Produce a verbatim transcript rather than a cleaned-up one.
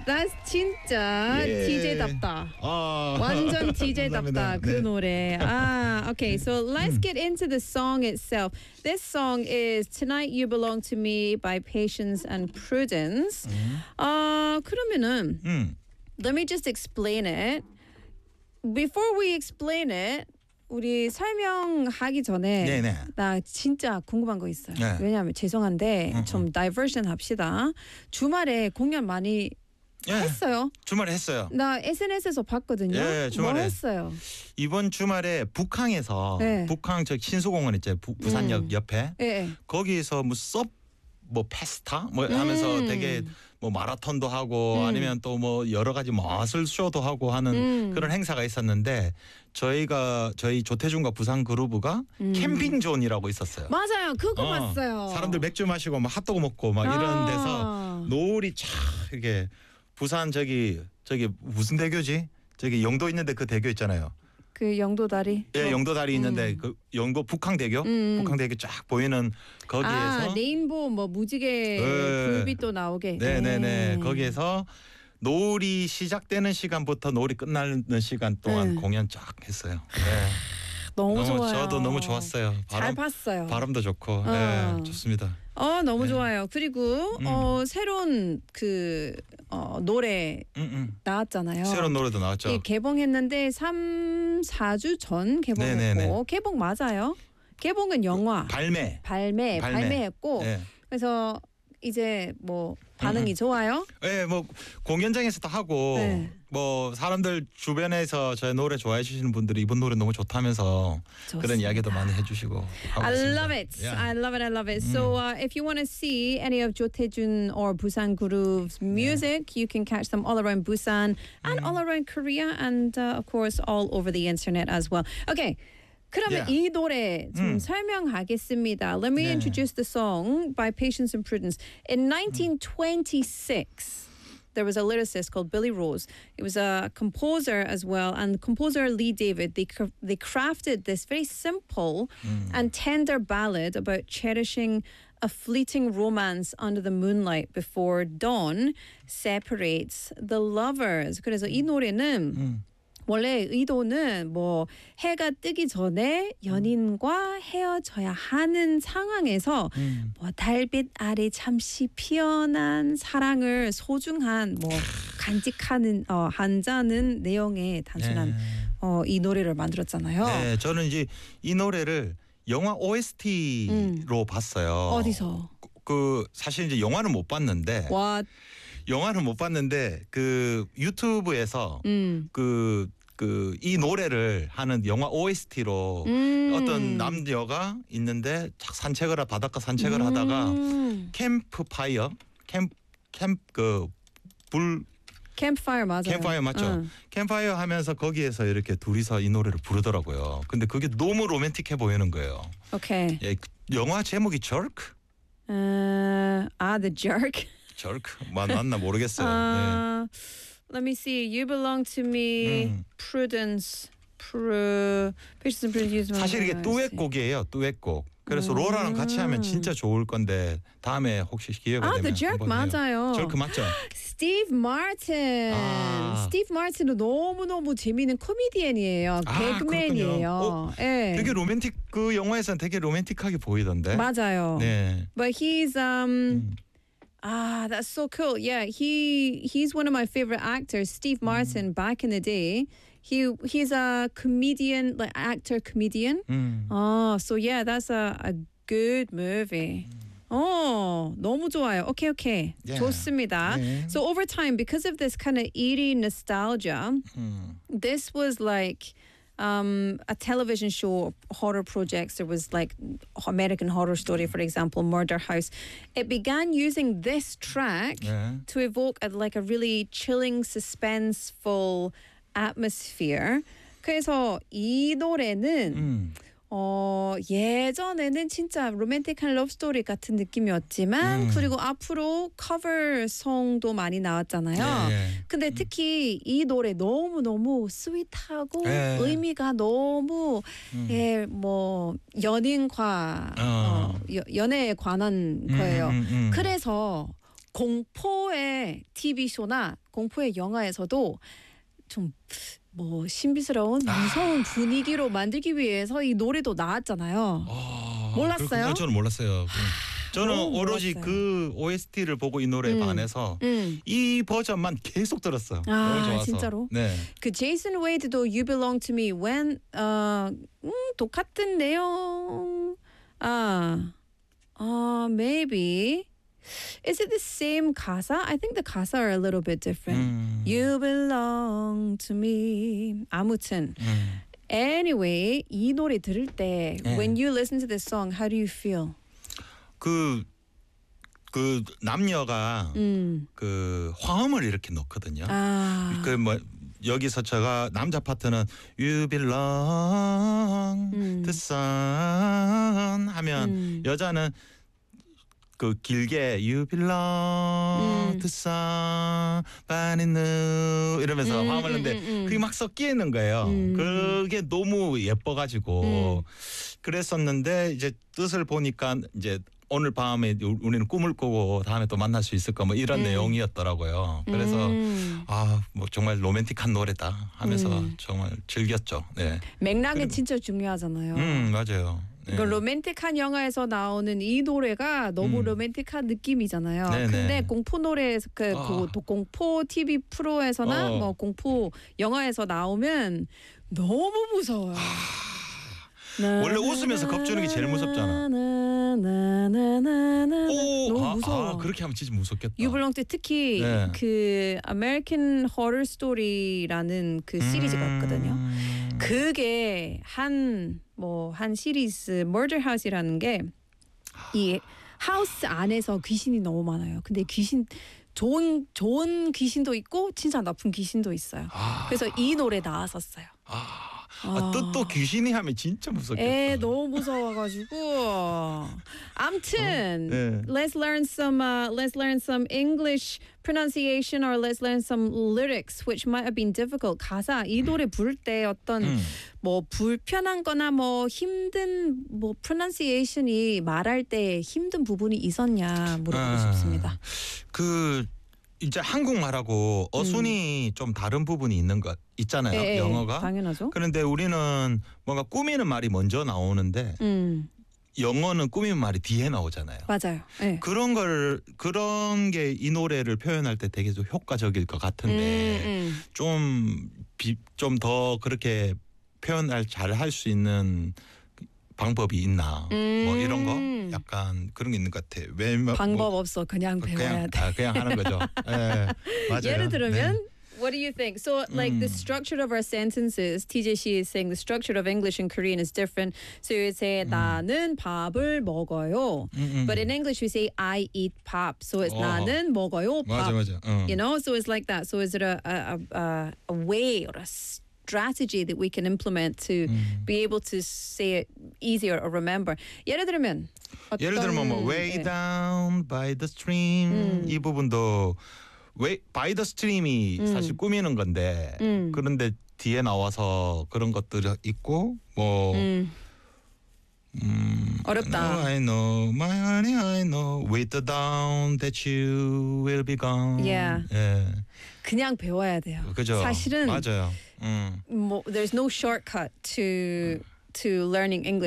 That's 진짜 예. 디제이답다. 아. 완전 디제이답다 그 네. 노래. Ah, okay. So let's get into the song itself. This song is "Tonight You Belong to Me" by Patience and Prudence. 아, 그러면은 음. let me just explain it. Before we explain it, 우리 설명하기 전에 네네. 나 진짜 궁금한 거 있어요. 네. 왜냐하면 죄송한데 음, 좀 다이버션 합시다. 주말에 공연 많이 예. 했어요. 주말에 했어요. 나 에스엔에스에서 봤거든요. 예, 주말에. 뭐 했어요? 이번 주말에 북항에서 네. 북항 저 신수공원 있죠. 부, 부산역 음. 옆에 예. 예. 거기에서 뭐 썹 뭐 페스타 뭐 하면서 음. 되게 뭐 마라톤도 하고 음. 아니면 또 뭐 여러 가지 마술 쇼도 하고 하는 음. 그런 행사가 있었는데 저희가 저희 조태준과 부산 그루브가 음. 캠핑 존이라고 있었어요. 맞아요. 그거 어, 봤어요. 사람들 맥주 마시고 막 핫도그 먹고 막 이런 아. 데서 노을이 쫙 이게 부산 저기 저기 무슨 대교지? 저기 영도 있는데 그 대교 있잖아요. 그 영도다리. 예, 어. 영도다리 있는데 음. 그 영도 북항대교, 음. 북항대교 쫙 보이는 거기에서 아, 레인보우 뭐 무지개 네. 불빛도 나오게. 네네네 네. 거기에서 노을이 시작되는 시간부터 노을이 끝나는 시간 동안 네. 공연 쫙 했어요. 네. 너무, 좋아요. 저도 너무 좋았어요. 잘 바람, 봤어요. 바람도 좋고, 어. 네, 좋습니다. 어 너무 네. 좋아요. 그리고 음. 어 새로운 그 어, 노래 음, 음. 나왔잖아요. 새로운 노래도 나왔죠. 이 개봉했는데 삼, 사 주 전 개봉했고 네네네. 개봉 맞아요. 개봉은 영화 발매. 발매, 발매. 발매했고 네. 그래서 이제 뭐 반응이 음. 좋아요. 네, 뭐 공연장에서도 하고 네. 뭐 사람들 주변에서 저의 노래 좋아해 주시는 분들이 이번 노래 너무 좋다면서 그런 좋습니다. 이야기도 많이 해주시고 하고 I 있습니다. love it. Yeah. I love it. I love it. So uh, if you want to see any of Jo Tae-jun or Busan Group's music, you can catch them all around Busan and all around Korea and uh, of course all over the internet as well. Okay. 그러면 Yeah. 이 노래 좀 음. 설명하겠습니다. Let me 네. introduce the song by Patience and Prudence. In nineteen twenty-six, there was a lyricist called Billy Rose. He was a composer as well, and composer Lee David. They cr- they crafted this very simple and tender ballad about cherishing a fleeting romance under the moonlight before dawn separates the lovers. 그래서 이 노래는 음. 원래 의도는 뭐 해가 뜨기 전에 연인과 헤어져야 하는 상황에서 음. 뭐 달빛 아래 잠시 피어난 사랑을 소중한 뭐 간직하는 어, 한자는 내용의 단순한 네. 어, 이 노래를 만들었잖아요. 네, 저는 이제 이 노래를 영화 오에스티로 봤어요. 어디서? 그, 그 사실 이제 영화는 못 봤는데 와, 영화는 못 봤는데 그 유튜브에서 음, 그 그 이 노래를 하는 영화 오에스티로 음. 어떤 남녀가 있는데 착 산책을 하 바닷가 산책을 하다가 음. 캠프파이어 캠캠그불 캠프파이어 맞아요. 캠파이어 맞죠? 응. 캠파이어 하면서 거기에서 이렇게 둘이서 이 노래를 부르더라고요. 근데 그게 너무 로맨틱해 보이는 거예요. 오케이. 예, 그 영화 제목이 Jerk? 어, 아, The Jerk. Jerk? 맞나 모르겠어요. 아, let me see. You belong to me. 음. Prudence. Pru. Patience and Prudence. 네. 사실 이게 듀엣곡이에요. 듀엣곡. 그래서 음. 로라랑 같이 하면 진짜 좋을 건데 다음에 혹시 기회가 아, 되면 The Jerk 한번 해요. 맞아요. Jerk 맞죠? Steve Martin. 아. Steve Martin은 너무 너무 재미있는 코미디언이에요. 아, 개그맨이에요. 예. 되게 로맨틱 그 영화에서는 되게 로맨틱하게 보이던데. 맞아요. 네. But he's um. 음. Ah, that's so cool. Yeah, he he's one of my favorite actors, Steve Martin. Back in the day, he he's a comedian, like actor comedian. 음. Oh, so yeah, that's a a good movie. Oh, 너무 좋아요. Okay, okay. Yeah. 좋습니다. 네. So over time, because of this kind of eerie nostalgia, 음. this was like um, a television show, horror projects. There was like American Horror Story, for example, Murder House. It began using this track 네. to evoke a, like a really chilling, suspenseful atmosphere. 그래서 이 노래는 음. 어, 예전에는 진짜 로맨틱한 러브스토리 같은 느낌이었지만 음. 그리고 앞으로 커버송도 많이 나왔잖아요. 네. 근데 특히 이 노래 너무너무 스윗하고 네. 의미가 너무 음. 예, 뭐 연인과 어. 어, 여, 연애에 관한 거예요. 음, 음, 음. 그래서 공포의 티비 쇼나 공포의 영화에서도 좀 뭐 신비스러운 무서운 분위기로 만들기 위해서 이 노래도 나왔잖아요. 아, 몰랐어요? 그렇군요. 저는 몰랐어요. 저는 너무 오로지 몰랐어요. 그 오에스티를 보고 이 노래에 음. 반해서 음. 이 버전만 계속 들었어요. 아, 너무 좋아서. 진짜로? 네. 그 제이슨 웨이드도 You Belong to Me when 어, 음, 똑같은 내용. 아, 아, maybe. Is it the same 가사? I think the 가사 are a little bit different. 음. You belong to me. 아무튼 음. anyway 이 노래 들을 때 네. when you listen to this song, how do you feel? 그, 그 남녀가 음. 그 화음을 이렇게 넣거든요. 아. 그 뭐 여기서 제가 남자 파트는 You belong 음. to sun 하면 음. 여자는 그 길게 You belong 음. to somebody new 이러면서 음, 화음을 음, 넣는데 음, 음. 그게 막 섞여 있는 거예요. 음. 그게 너무 예뻐가지고 음. 그랬었는데 이제 뜻을 보니까 이제 오늘 밤에 우리는 꿈을 꾸고 다음에 또 만날 수 있을까 뭐 이런 음. 내용이었더라고요. 그래서 음. 아 뭐 정말 로맨틱한 노래다 하면서 음. 정말 즐겼죠. 네. 맥락은 그리고- 진짜 중요하잖아요. 음 맞아요. 네. 그 로맨틱한 영화에서 나오는 이 노래가 너무 음. 로맨틱한 느낌이잖아요. 네네. 근데 공포 노래 그, 아. 그 도- 공포 티비 프로에서나 어. 뭐 공포 영화에서 나오면 너무 무서워요. 원래 웃으면서 겁주는 게 제일 무섭잖아. 나나나나나나. 오, 너무 아, 무서워. 아, 그렇게 하면 진짜 무섭겠다. 유블롱 때 특히 네. 그 American Horror Story라는 그 시리즈가 있거든요. 음. 그게 한 뭐 한 시리즈 Murder House이라는 게 이 하우스 안에서 귀신이 너무 많아요. 근데 귀신 좋은 좋은 귀신도 있고 진짜 나쁜 귀신도 있어요. 아, 그래서 이 노래 나왔었어요. 아, 아. 아, 뜻도 귀신이 하면 진짜 무섭겠다. 에 너무 무서워가지고. 암튼 네. let's learn some uh, let's learn some English pronunciation or let's learn some lyrics which might have been difficult. 가사 이 노래 부를 때 어떤 음. 뭐 불편한거나 뭐 힘든 뭐 pronunciation이 말할 때 힘든 부분이 있었냐 물어보고 아. 싶습니다. 그 이제 한국말하고 어순이 좀 다른 부분이 있는 것 있잖아요. 예, 예, 영어가. 당연하죠. 그런데 우리는 뭔가 꾸미는 말이 먼저 나오는데 음 영어는 꾸미는 말이 뒤에 나오잖아요. 맞아요. 예. 그런 걸 그런 게 이 노래를 표현할 때 되게 좀 효과적일 것 같은데 음, 좀 좀 더 그렇게 표현을 잘 할 수 있는 방법이 있나 음. 뭐 이런 거 약간 그런 게 있는 것 같아. 왜 뭐- 방법 없어. 그냥 배워야 그냥 돼. 아, 그냥 하는 거죠. 예, 맞아요. 예를 들면 네. what do you think? So like the 음. structure of our sentences, T J C is saying the structure of English and Korean is different. So you say 나는 밥을 먹어요. 음, 음. But in English we say I eat pop. So it's 어. 나는 먹어요 맞아 밥. 맞아. 어. You know, so it's like that. So is it a a a, a way or a strategy that we can implement to 음. be able to say it easier or remember? 예를 들면 어떤, 예를 들면 뭐 way 예. down by the stream 음. 이 부분도 way by the stream이 음. 사실 꾸미는 건데 음. 그런데 뒤에 나와서 그런 것들이 있고 뭐 음, 음, 어렵다. No, I know, my honey, I know. With the down that you will be gone. Yeah. 예, 그냥 배워야 돼요. 그죠. 사실은 맞아요. 음. 뭐, there's no shortcut to to learning English.